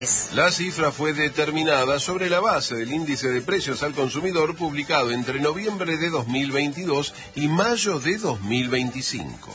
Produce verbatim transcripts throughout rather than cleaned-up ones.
La cifra fue determinada sobre la base del índice de precios al consumidor publicado entre noviembre de dos mil veintidós y mayo de dos mil veinticinco.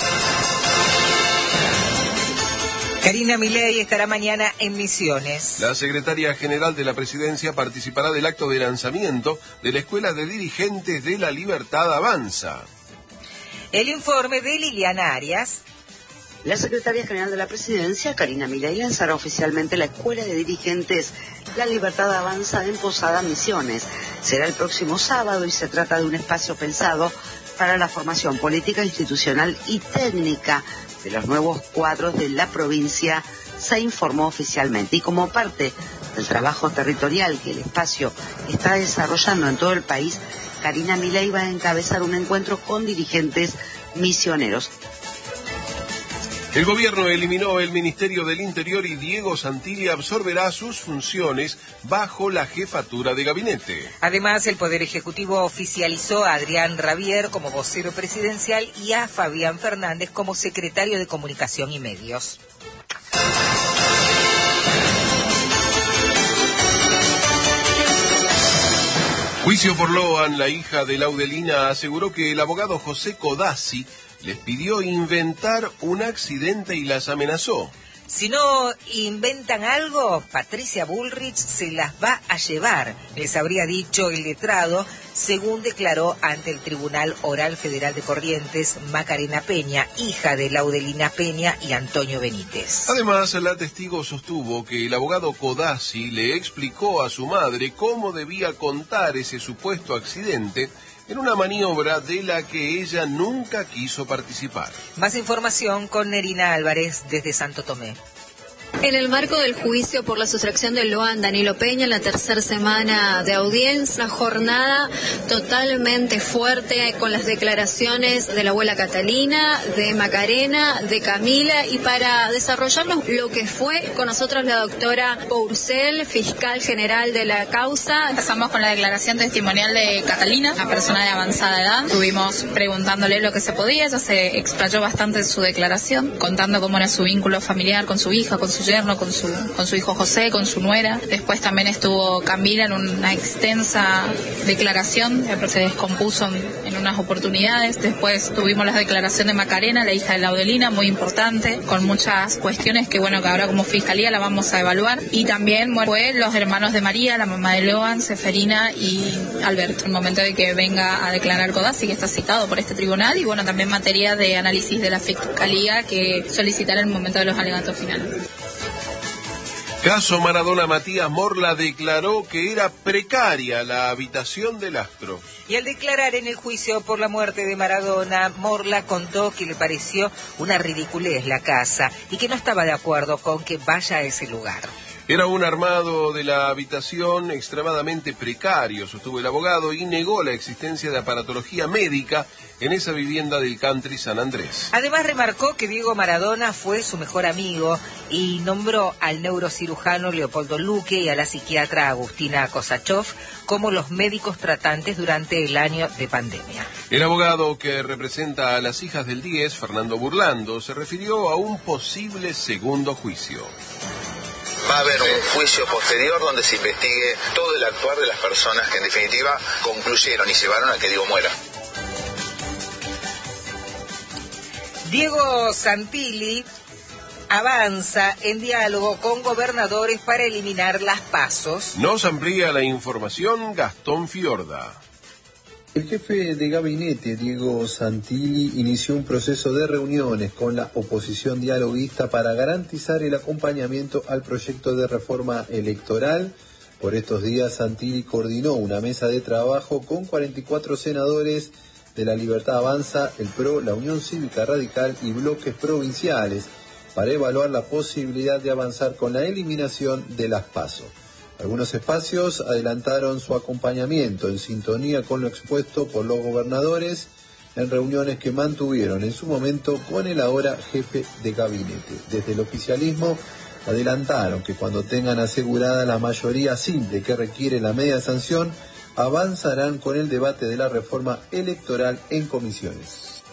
Karina Milei estará mañana en Misiones. La secretaria general de la Presidencia participará del acto de lanzamiento de la Escuela de Dirigentes de la Libertad Avanza. El informe de Liliana Arias. La secretaria general de la Presidencia, Karina Milei, lanzará oficialmente la Escuela de Dirigentes La Libertad Avanza en Posada, Misiones. Será el próximo sábado y se trata de un espacio pensado para la formación política, institucional y técnica de los nuevos cuadros de la provincia, se informó oficialmente. Y como parte del trabajo territorial que el espacio está desarrollando en todo el país, Karina Milei va a encabezar un encuentro con dirigentes misioneros. El gobierno eliminó el Ministerio del Interior y Diego Santilli absorberá sus funciones bajo la jefatura de gabinete. Además, el Poder Ejecutivo oficializó a Adrián Rabier como vocero presidencial y a Fabián Fernández como secretario de Comunicación y Medios. Juicio por Loan, la hija de Laudelina, aseguró que el abogado José Codazzi les pidió inventar un accidente y las amenazó. Si no inventan algo, Patricia Bullrich se las va a llevar, les habría dicho el letrado, según declaró ante el Tribunal Oral Federal de Corrientes Macarena Peña, hija de Laudelina Peña y Antonio Benítez. Además, la testigo sostuvo que el abogado Codazzi le explicó a su madre cómo debía contar ese supuesto accidente en una maniobra de la que ella nunca quiso participar. Más información con Nerina Álvarez desde Santo Tomé. En el marco del juicio por la sustracción de Loan Danilo Peña en la tercera semana de audiencia, una jornada totalmente fuerte con las declaraciones de la abuela Catalina, de Macarena, de Camila, y para desarrollarnos lo que fue con nosotros la doctora Pourcel, fiscal general de la causa. Empezamos con la declaración testimonial de Catalina, una persona de avanzada edad. Estuvimos preguntándole lo que se podía, ella se explayó bastante en su declaración, contando cómo era su vínculo familiar con su hija, con su yerno, con su, con su hijo José, con su nuera. Después también estuvo Camila en una extensa declaración que se descompuso en, en unas oportunidades. Después tuvimos la declaración de Macarena, la hija de Laudelina, muy importante, con muchas cuestiones que bueno, que ahora como fiscalía la vamos a evaluar. Y también bueno, fue los hermanos de María, la mamá de Loan, Seferina y Alberto, el momento de que venga a declarar Codazzi, que está citado por este tribunal, y bueno, también materia de análisis de la fiscalía que solicitará en el momento de los alegatos finales. Caso Maradona. Matías Morla declaró que era precaria la habitación del astro. Y al declarar en el juicio por la muerte de Maradona, Morla contó que le pareció una ridiculez la casa y que no estaba de acuerdo con que vaya a ese lugar. Era un armado de la habitación extremadamente precario, sostuvo el abogado, y negó la existencia de aparatología médica en esa vivienda del country San Andrés. Además remarcó que Diego Maradona fue su mejor amigo y nombró al neurocirujano Leopoldo Luque y a la psiquiatra Agustina Kosachov como los médicos tratantes durante el año de pandemia. El abogado que representa a las hijas del diez, Fernando Burlando, se refirió a un posible segundo juicio. Va a haber un juicio posterior donde se investigue todo el actuar de las personas que en definitiva concluyeron y llevaron a que Diego muera. Diego Santilli avanza en diálogo con gobernadores para eliminar las pasos. Nos amplía la información Gastón Fiorda. El jefe de gabinete, Diego Santilli, inició un proceso de reuniones con la oposición dialoguista para garantizar el acompañamiento al proyecto de reforma electoral. Por estos días, Santilli coordinó una mesa de trabajo con cuarenta y cuatro senadores de La Libertad Avanza, el P R O, la Unión Cívica Radical y bloques provinciales para evaluar la posibilidad de avanzar con la eliminación de las PASO. Algunos espacios adelantaron su acompañamiento en sintonía con lo expuesto por los gobernadores en reuniones que mantuvieron en su momento con el ahora jefe de gabinete. Desde el oficialismo adelantaron que cuando tengan asegurada la mayoría simple que requiere la media sanción, avanzarán con el debate de la reforma electoral en comisiones.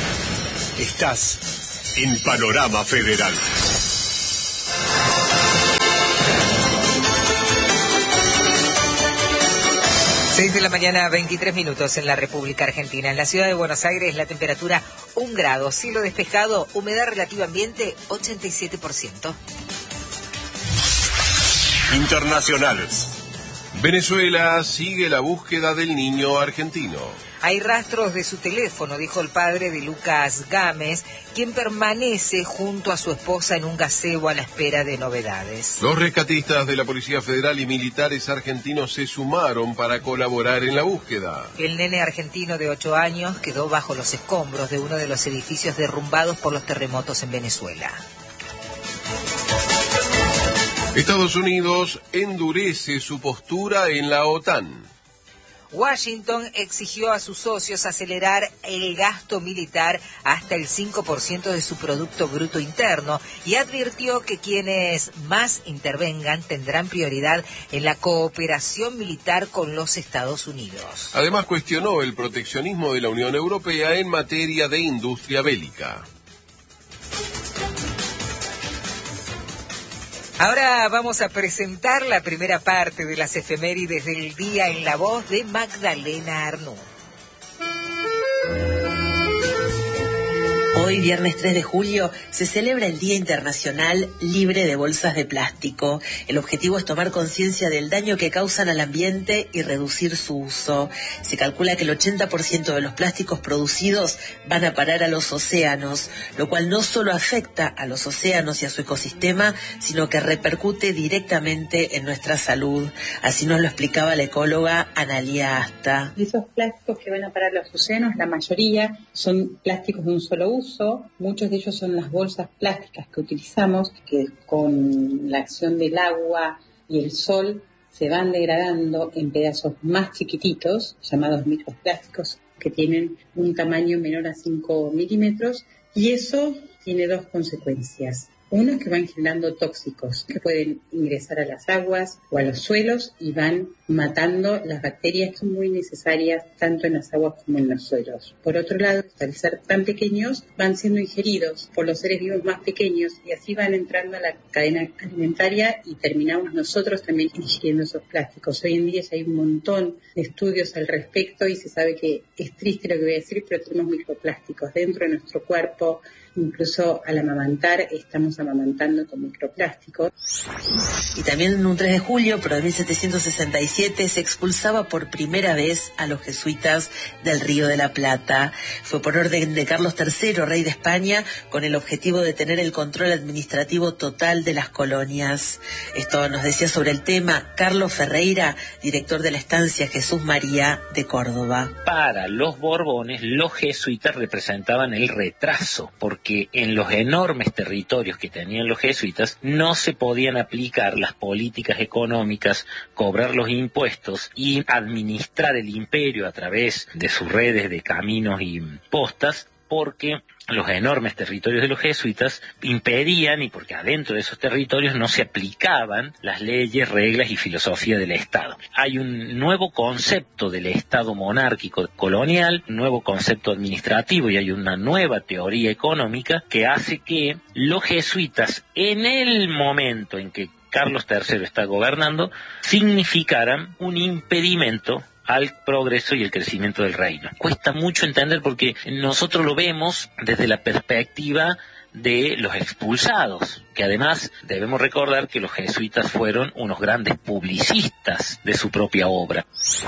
Estás en Panorama Federal. seis de la mañana, veintitrés minutos en la República Argentina. En la ciudad de Buenos Aires la temperatura un grado, cielo despejado, humedad relativa ambiente ochenta y siete por ciento. Internacionales. Venezuela sigue la búsqueda del niño argentino. Hay rastros de su teléfono, dijo el padre de Lucas Gámez, quien permanece junto a su esposa en un gazebo a la espera de novedades. Los rescatistas de la Policía Federal y militares argentinos se sumaron para colaborar en la búsqueda. El nene argentino de ocho años quedó bajo los escombros de uno de los edificios derrumbados por los terremotos en Venezuela. Estados Unidos endurece su postura en la OTAN. Washington exigió a sus socios acelerar el gasto militar hasta el cinco por ciento de su Producto Bruto Interno y advirtió que quienes más intervengan tendrán prioridad en la cooperación militar con los Estados Unidos. Además, cuestionó el proteccionismo de la Unión Europea en materia de industria bélica. Ahora vamos a presentar la primera parte de las efemérides del día en la voz de Magdalena Arnú. Hoy, viernes tres de julio, se celebra el Día Internacional Libre de Bolsas de Plástico. El objetivo es tomar conciencia del daño que causan al ambiente y reducir su uso. Se calcula que el ochenta por ciento de los plásticos producidos van a parar a los océanos, lo cual no solo afecta a los océanos y a su ecosistema, sino que repercute directamente en nuestra salud. Así nos lo explicaba la ecóloga Analía Asta. Esos plásticos que van a parar a los océanos, la mayoría son plásticos de un solo uso. Muchos de ellos son las bolsas plásticas que utilizamos, que con la acción del agua y el sol se van degradando en pedazos más chiquititos, llamados microplásticos, que tienen un tamaño menor a cinco milímetros, y eso tiene dos consecuencias. Uno es que van generando tóxicos que pueden ingresar a las aguas o a los suelos y van matando las bacterias que son muy necesarias tanto en las aguas como en los suelos. Por otro lado, al ser tan pequeños, van siendo ingeridos por los seres vivos más pequeños y así van entrando a la cadena alimentaria y terminamos nosotros también ingiriendo esos plásticos. Hoy en día ya hay un montón de estudios al respecto y se sabe que es triste lo que voy a decir, pero tenemos microplásticos dentro de nuestro cuerpo. Incluso al amamantar estamos amamantando con microplásticos. Y también en un tres de julio, pero de mil setecientos sesenta y siete, se expulsaba por primera vez a los jesuitas del Río de la Plata. Fue por orden de Carlos tercero, rey de España, con el objetivo de tener el control administrativo total de las colonias. Esto nos decía sobre el tema Carlos Ferreira, director de la estancia Jesús María de Córdoba. Para los Borbones, los jesuitas representaban el retraso, porque que en los enormes territorios que tenían los jesuitas no se podían aplicar las políticas económicas, cobrar los impuestos y administrar el imperio a través de sus redes de caminos y postas, porque los enormes territorios de los jesuitas impedían, y porque adentro de esos territorios no se aplicaban las leyes, reglas y filosofía del Estado. Hay un nuevo concepto del Estado monárquico colonial, un nuevo concepto administrativo y hay una nueva teoría económica que hace que los jesuitas, en el momento en que Carlos tercero está gobernando, significaran un impedimento al progreso y el crecimiento del reino. Cuesta mucho entender porque nosotros lo vemos desde la perspectiva de los expulsados, que además debemos recordar que los jesuitas fueron unos grandes publicistas de su propia obra.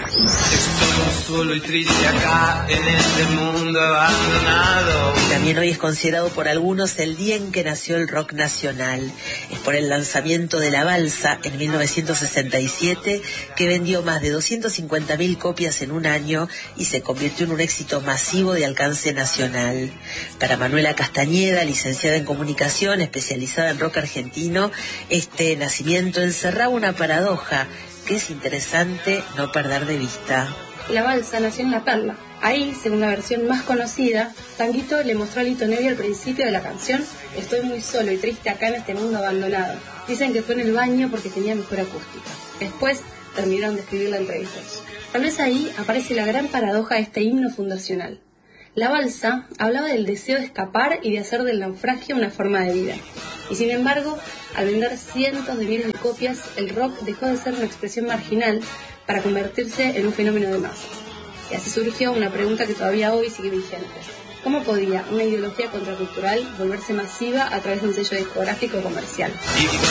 Estoy solo y triste acá en este mundo abandonado. También hoy es considerado por algunos el día en que nació el rock nacional. Es por el lanzamiento de La Balsa en mil novecientos sesenta y siete, que vendió más de doscientas cincuenta mil copias en un año y se convirtió en un éxito masivo de alcance nacional. Para Manuela Castañeda, licenciada en comunicación, especializada en rock argentino, este nacimiento encerraba una paradoja que es interesante no perder de vista. La Balsa nació en La Perla. Ahí, según la versión más conocida, Tanguito le mostró a Lito Nevia al principio de la canción: estoy muy solo y triste acá en este mundo abandonado. Dicen que fue en el baño porque tenía mejor acústica. Después terminaron de escribirla entre ellos. Tal vez ahí aparece la gran paradoja de este himno fundacional. La Balsa hablaba del deseo de escapar y de hacer del naufragio una forma de vida. Y sin embargo, Al vender cientos de miles de copias, el rock dejó de ser una expresión marginal para convertirse en un fenómeno de masas. Y así surgió una pregunta que todavía hoy sigue vigente. ¿Cómo podía una ideología contracultural volverse masiva a través de un sello discográfico comercial? Y